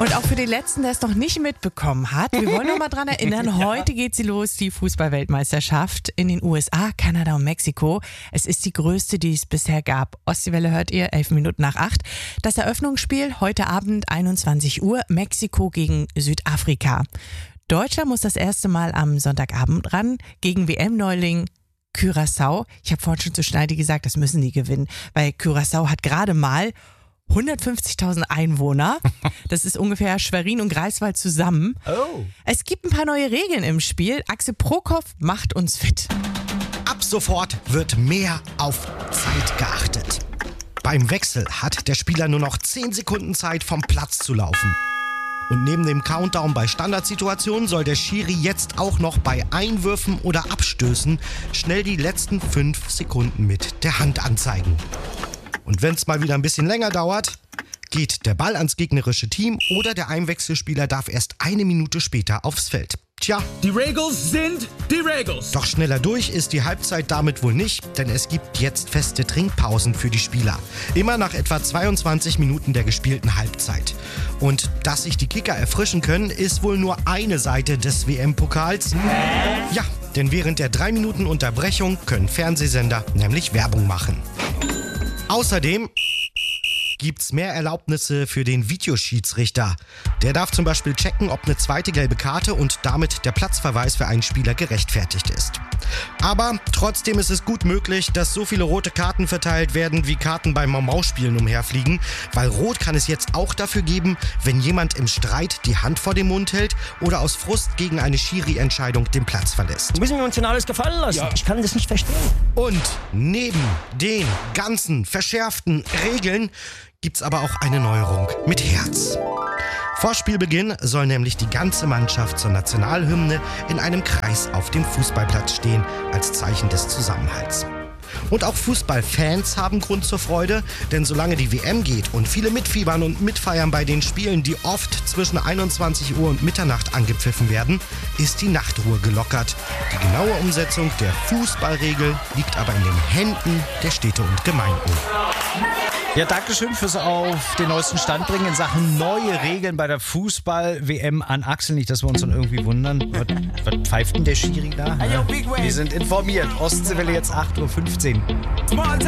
Und auch für den Letzten, der es noch nicht mitbekommen hat, wir wollen noch mal dran erinnern, heute geht sie los, die Fußball-Weltmeisterschaft in den USA, Kanada und Mexiko. Es ist die größte, die es bisher gab. Ostseewelle hört ihr, 11 Minuten nach 8. Das Eröffnungsspiel heute Abend 21 Uhr, Mexiko gegen Südafrika. Deutschland muss das erste Mal am Sonntagabend ran gegen WM-Neuling Curaçao. Ich habe vorhin schon zu Schneidi gesagt, das müssen die gewinnen, weil Curaçao hat gerade mal 150.000 Einwohner. Das ist ungefähr Schwerin und Greifswald zusammen. Oh. Es gibt ein paar neue Regeln im Spiel. Axel Prokop macht uns fit. Ab sofort wird mehr auf Zeit geachtet. Beim Wechsel hat der Spieler nur noch 10 Sekunden Zeit, vom Platz zu laufen. Und neben dem Countdown bei Standardsituationen soll der Schiri jetzt auch noch bei Einwürfen oder Abstößen schnell die letzten 5 Sekunden mit der Hand anzeigen. Und wenn es mal wieder ein bisschen länger dauert, geht der Ball ans gegnerische Team oder der Einwechselspieler darf erst 1 Minute später aufs Feld. Tja, Die Regels sind die Regels. doch schneller durch ist die Halbzeit damit wohl nicht, denn es gibt jetzt feste Trinkpausen für die Spieler. Immer nach etwa 22 Minuten der gespielten Halbzeit. Und dass sich die Kicker erfrischen können, ist wohl nur eine Seite des WM-Pokals. Ja, denn während der 3 Minuten Unterbrechung können Fernsehsender nämlich Werbung machen. Außerdem gibt's mehr Erlaubnisse für den Videoschiedsrichter. Der darf zum Beispiel checken, ob eine zweite gelbe Karte und damit der Platzverweis für einen Spieler gerechtfertigt ist. Aber trotzdem ist es gut möglich, dass so viele rote Karten verteilt werden, wie Karten bei Mau-Mau-Spielen umherfliegen, weil Rot kann es jetzt auch dafür geben, wenn jemand im Streit die Hand vor den Mund hält oder aus Frust gegen eine Schiri-Entscheidung den Platz verlässt. Müssen wir uns denn alles gefallen lassen? Ja. Ich kann das nicht verstehen. Und neben den ganzen verschärften Regeln gibt's aber auch eine Neuerung mit Herz. Vor Spielbeginn soll nämlich die ganze Mannschaft zur Nationalhymne in einem Kreis auf dem Fußballplatz stehen, als Zeichen des Zusammenhalts. Und auch Fußballfans haben Grund zur Freude, denn solange die WM geht und viele mitfiebern und mitfeiern bei den Spielen, die oft zwischen 21 Uhr und Mitternacht angepfiffen werden, ist die Nachtruhe gelockert. Die genaue Umsetzung der Fußballregel liegt aber in den Händen der Städte und Gemeinden. Ja, Dankeschön fürs auf den neuesten Stand bringen in Sachen neue Regeln bei der Fußball-WM an Axel. Nicht, dass wir uns dann irgendwie wundern. Was pfeift denn der Schiri da? Wir sind informiert. Ostseewelle jetzt 8:15 Uhr.